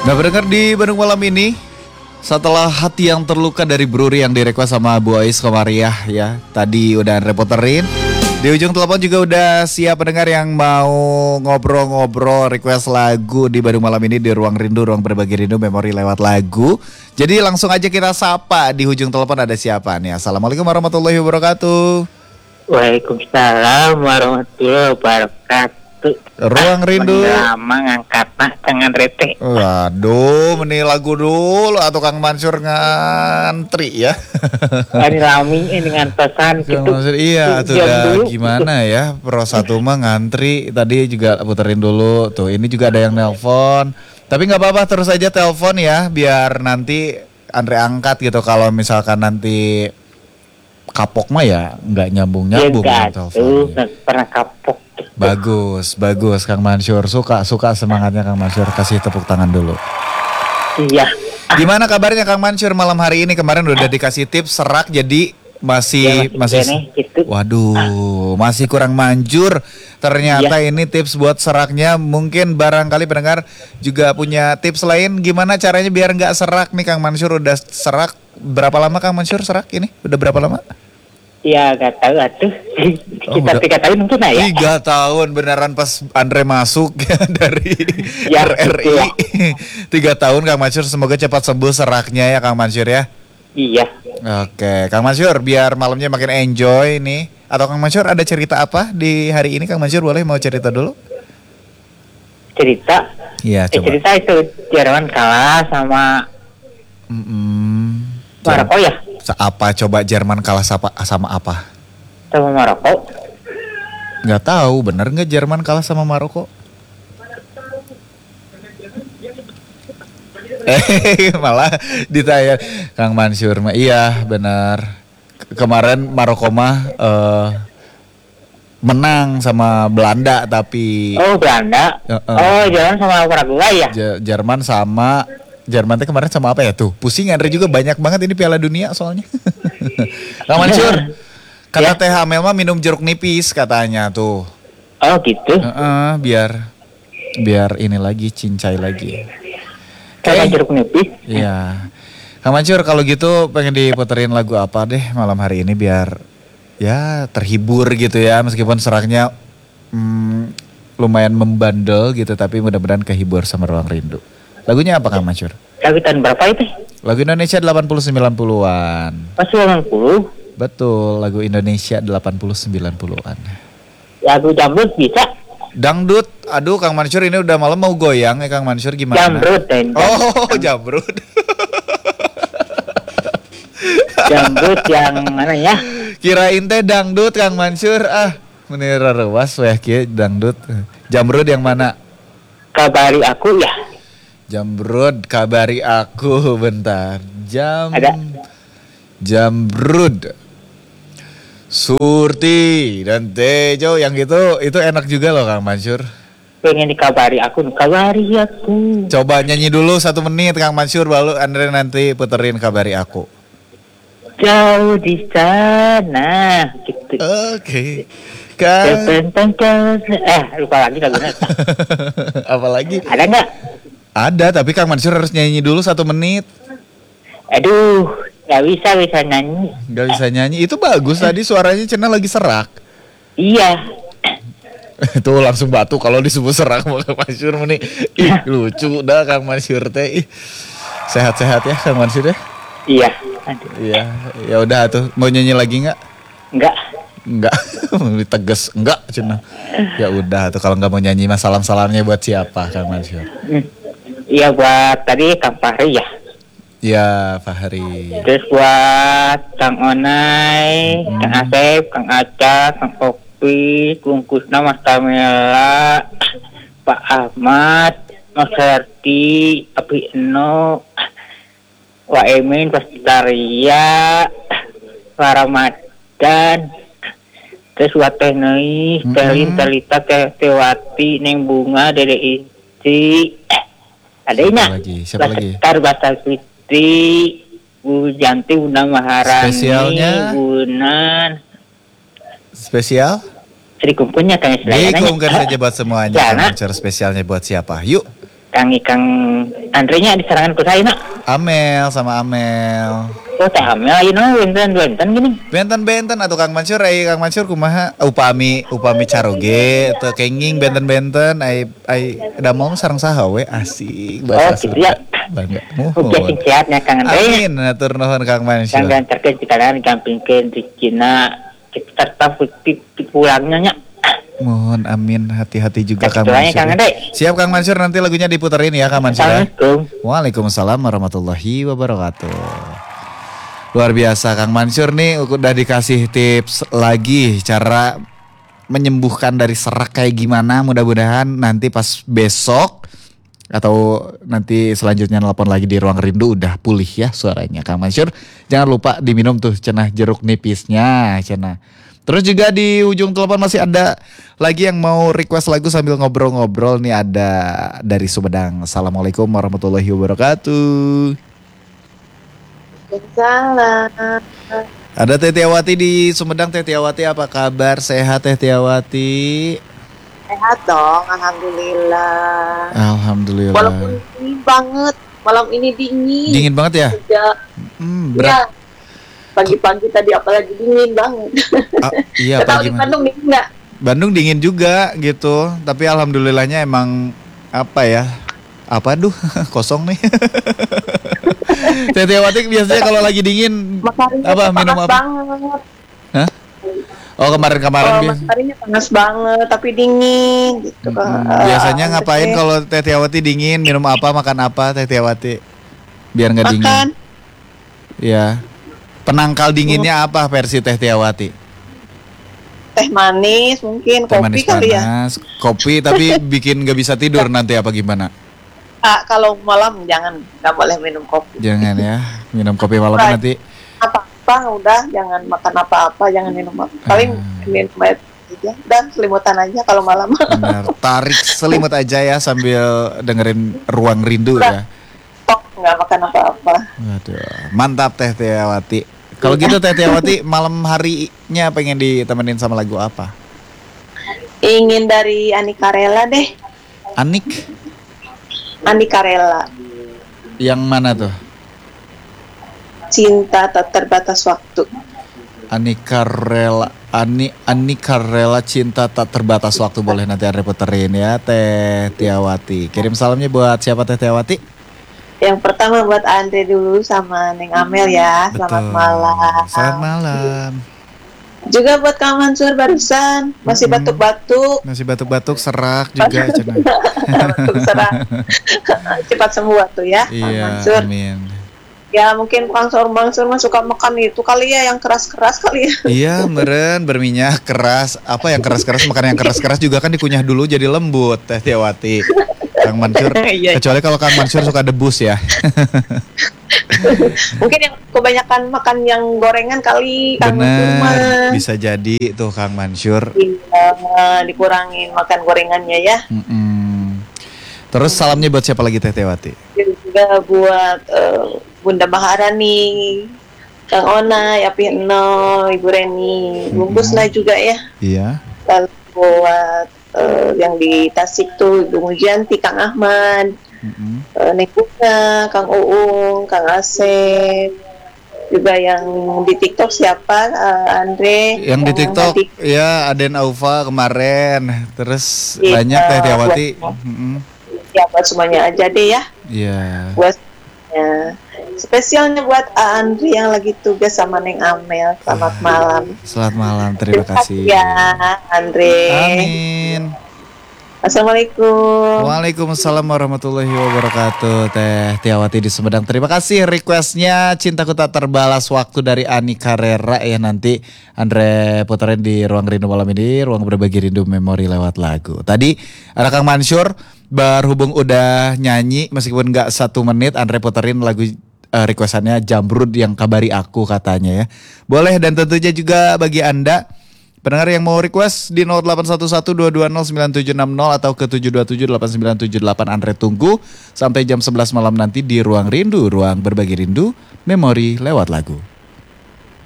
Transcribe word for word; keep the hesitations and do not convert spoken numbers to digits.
Nah, pendengar di Bandung Malam ini, setelah hati yang terluka dari Bruri yang direkwest sama Bu Ais Komariah ya, tadi udah reporterin. Di ujung telepon juga udah siap pendengar yang mau ngobrol-ngobrol request lagu di Bandung Malam ini di Ruang Rindu, Ruang Berbagi Rindu Memori lewat lagu. Jadi langsung aja kita sapa, di ujung telepon ada siapa nih? Assalamualaikum warahmatullahi wabarakatuh. Waalaikumsalam warahmatullahi wabarakatuh. Ruang Rindu. Lama ngangkat nah jangan rete. Waduh, meni lagu dulu atau Kang Mansur ngantri ya. Hari lami ini dengan pesan Kang gitu. Mansur, iya tuh udah gimana ya. Pro satu mah ngantri tadi juga puterin dulu tuh. Ini juga ada yang nelpon. Tapi nggak apa-apa, terus aja telepon ya biar nanti Andre angkat gitu. Kalau misalkan nanti kapok mah ya nggak nyambung-nyambung ya, telepon. Pernah kapok. Bagus, bagus Kang Mansur. Suka, suka semangatnya Kang Mansur. Kasih tepuk tangan dulu. Iya. Gimana kabarnya Kang Mansur malam hari ini? Kemarin udah dikasih tips serak jadi masih ya, masih, masih gitu. Waduh, masih kurang manjur. Ternyata ya. Ini tips buat seraknya. Mungkin barangkali pendengar juga punya tips lain. Gimana caranya biar nggak serak nih Kang Mansur? Udah serak berapa lama Kang Mansur serak ini? Udah berapa lama? Ya gak tahu atuh. Kita oh, tiga tahun mungkin ya. Tiga tahun beneran pas Andre masuk ya dari ya, R R I. Ya. Tiga tahun Kang Mansur, semoga cepat sembuh seraknya ya Kang Mansur ya. Iya. Oke Kang Mansur, biar malamnya makin enjoy nih. Atau Kang Mansur ada cerita apa di hari ini Kang Mansur, boleh mau cerita dulu? Cerita? Iya eh, coba. Cerita itu Jerman kalah sama Mm-mm. Maroko ya. Apa coba Jerman kalah sama, sama apa? Sama Maroko. Nggak tahu, bener nggak Jerman kalah sama Maroko? Eh malah ditanya Kang Mansur mah iya benar. Kemarin Maroko mah uh, menang sama Belanda tapi. Oh Belanda. Uh, uh, oh Jerman sama Paraguay ya. J- Jerman sama Jerman teh kemarin sama apa ya tuh? Pusing Andre juga banyak banget ini Piala Dunia soalnya. Kang Mansur, kata ya. Teh Hamel mah minum jeruk nipis katanya tuh. Oh gitu. Uh-uh, biar biar ini lagi cincai lagi. Kayak jeruk nipis. Iya. Kang Mansur kalau gitu pengen diputerin lagu apa deh malam hari ini biar ya terhibur gitu ya meskipun seraknya hmm, lumayan membandel gitu tapi mudah-mudahan kehibur sama Ruang Rindu. Lagunya apa Kang Mansur? Lagu tahun berapa itu? Lagu Indonesia delapan puluh sembilan puluhan. Pas delapan puluh? Betul, lagu Indonesia delapan puluh sembilan puluhan. Lagu dangdut bisa? Dangdut, aduh Kang Mansur ini udah malam mau goyang ya Kang Mansur gimana? Jamrut dan Oh, jamrut. Jamrut yang mana ya? Kirain teh dangdut Kang Mansur, ah menir rewas weh kieu dangdut. Jamrut yang mana? Kabari aku ya. Jamrud, kabari aku bentar. Jam Ada. Jamrud. Surti dan Tejo yang itu itu enak juga loh Kang Mansur. Pengen dikabari aku, kabari aku. Coba nyanyi dulu satu menit Kang Mansur baru Andre nanti puterin kabari aku. Jauh di sana gitu. Oke. Okay. Kan eh lupa lagi lagunya. Apalagi? Ada enggak? Ada, tapi Kang Mansur harus nyanyi dulu satu menit. Aduh, nggak bisa bisa nyanyi. Nggak bisa nyanyi, itu bagus tadi suaranya Cena lagi serak. Iya. Itu langsung batu kalau disebut serak sama Kang Mansur nih. Ih, lucu dah Kang Mansur teh. Sehat-sehat ya Kang Mansur ya. Iya. Aduh. Iya, ya udah tuh mau nyanyi lagi nggak? Enggak. Enggak, tegas enggak Cena. Ya udah tuh kalau nggak mau nyanyi mah salam-salamnya buat siapa Kang Mansur? Hmm. Iya buat tadi Kang Fahri ya. Ya Fahri. Terus buat Kang Onai, hmm. Kang Asep, Kang Aca, Kang Opi, Kungkusna, Mas Tamela, Pak Ahmad, Mas Herti, Api Eno, Wak Emin, Pastaria, Pak Ramadan, terus buat Teh Neis, Telin, Telita, Teh Tewati, Neng Bunga, Dede Isi. Adanya lagi? Siapa lagi? Tar Basal Fitri, Bu Janti, Bunda Maharani, spesialnya Bunan. Spesial? Dikumpulnya kan Dikumpulkan saja buat semuanya. Kang Mansur spesialnya buat siapa? Yuk. Kang Ikang Andre-nya di serangan ku saya nak. Amel sama Amel. Oh tak amel ayo no benten benten gini. Benten-benten atau Kang Mansur ai Kang Mansur kumaha upami upami caroge teu kenging benten-benten ai ai damong sareng saha we asik Oh bahasa gitu ya. Bangga. Oke sing sehatnya Kang Andre. Amin atur nuhun Kang Mansur. Kang gantarkeun citaran gampingkeun rezekina kita putih pulangnya nya. Mohon amin hati-hati juga Kang Doanya, Mansur. Kang ya. Andre. Siap Kang Mansur nanti lagunya diputerin ya Kang Mansur. ya. Assalamualaikum. Waalaikumsalam warahmatullahi wabarakatuh. Luar biasa Kang Mansur nih udah dikasih tips lagi cara menyembuhkan dari serak kayak gimana. Mudah-mudahan nanti pas besok atau nanti selanjutnya nelpon lagi di ruang rindu udah pulih ya suaranya Kang Mansur. Jangan lupa diminum tuh cenah jeruk nipisnya cenah. Terus juga di ujung telepon masih ada lagi yang mau request lagu sambil ngobrol-ngobrol nih, ada dari Sumedang. Assalamualaikum warahmatullahi wabarakatuh. Salah. Ada Teh Tiawati di Sumedang. Teh Tiawati apa kabar? Sehat Teh Tiawati? Sehat dong, alhamdulillah. Alhamdulillah. Walaupun dingin banget, malam ini dingin. Dingin banget ya? Ya, Hmm, ya. berat. Pagi-pagi tadi apalagi dingin banget. Ah, iya Tahu pagi. di Bandung dingin nggak? Bandung dingin juga gitu. Tapi alhamdulillahnya emang apa ya? Apa duh kosong nih. Teh Tiawati biasanya kalau lagi dingin Mataharinya apa tuh minum panas apa? banget. Hah? Oh kemarin-kemarin Oh, bias- mataharinya panas banget, tapi dingin gitu. Hmm, Eh, biasanya ngapain terus kalau Teh Tiawati dingin? Minum apa? Makan apa Teh Tiawati? Biar nggak dingin. makan Ya. Penangkal dinginnya apa versi Teh Tiawati? teh manis mungkin, Teh kopi manis kali ya. panas, kopi tapi bikin nggak bisa tidur nanti apa gimana? Ah, kalau malam jangan, nggak boleh minum kopi. Jangan ya, minum kopi malam Right. nanti. Apa-apa udah, jangan makan apa-apa, jangan minum apa. Paling Ah. minum air aja dan selimutan aja kalau malam. Benar, tarik selimut aja ya sambil dengerin Ruang Rindu ya. Tok nggak makan apa-apa. Waduh, mantap Teh Tiawati. Kalau gitu Teh Tiawati malam harinya pengen ditemenin sama lagu apa? Ingin dari Anika Rela deh. Anik? Anika Rela. Yang mana tuh? Cinta tak terbatas waktu. Anika Rela, Ani Anika Rela cinta tak terbatas waktu, boleh nanti ada puterin ya Teh Tiawati. Kirim salamnya buat siapa Teh Tiawati? Yang pertama buat Andre dulu sama Neng Amel ya. Selamat Betul. malam. Selamat malam. Juga buat Kang Mansur barusan masih Mm-mm. batuk-batuk. Masih batuk-batuk, serak juga cenah. Batuk serang. Cepat sembuh tuh ya, Kang Iya, Mansur. amin. Ya mungkin Kang Mansur Mansur mah suka makan itu kali ya yang keras-keras kali ya. Iya, meren berminyak keras. Apa yang keras-keras, makan yang keras-keras juga kan dikunyah dulu jadi lembut Teh Tiawati. Kang Mansur, Iya. kecuali kalau Kang Mansur suka debus ya. Mungkin yang kebanyakan makan yang gorengan kali Kang Mansur mah. Bener, bisa jadi tuh Kang Mansur. Iya, dikurangin makan gorengannya ya. Mm-mm. Terus salamnya buat siapa lagi Teh Tiawati? Dan juga buat eh, Bunda Maharani, Kang Ona, Yapi Eno, Ibu Reni, Bungkus lah juga ya. Iya. Lalu buat eh, yang di Tasik tuh Ibu Mujanti, Kang Ahmad, Mm-mm. eh, Nek Bunga, Kang Uung, Kang Asep, juga yang di TikTok siapa, Eh, Andre. Yang di TikTok Adik. ya Aden Aufa kemarin. Terus Iya, banyak Teh Tiawati. buat- Mm-mm. Ya buat semuanya aja deh ya. Iya. Buat ya. Spesialnya buat Andre yang lagi tugas sama Neng Amel. Selamat Ah, malam. Selamat malam, terima kasih. Ya, Andre. Amin. Assalamualaikum. Waalaikumsalam warahmatullahi wabarakatuh. Teh Tiawati di Sumedang. Terima kasih requestnya Cintaku Tak Terbalas Waktu dari Anika Rera ya, nanti Andre puterin di Ruang Rindu malam ini, Ruang Berbagi Rindu Memori lewat lagu. Tadi ada Kang Mansur berhubung udah nyanyi meskipun nggak satu menit, Andre puterin lagu eh, requestannya Jamrud Yang Kabari Aku katanya ya. Boleh, dan tentunya juga bagi Anda pendengar yang mau request di nol delapan satu satu dua dua nol sembilan tujuh enam nol atau ke tujuh dua tujuh delapan sembilan tujuh delapan, Andre tunggu sampai jam sebelas malam nanti di Ruang Rindu, Ruang Berbagi Rindu Memori lewat lagu.